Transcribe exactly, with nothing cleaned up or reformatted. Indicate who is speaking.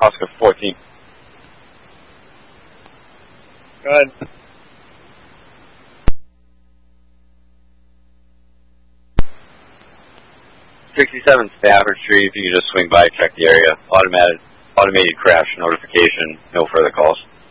Speaker 1: Oscar fourteen.
Speaker 2: Go ahead.
Speaker 1: sixty-seven Stafford Street, if you could just swing by, check the area. Automated, automated crash notification, no further calls.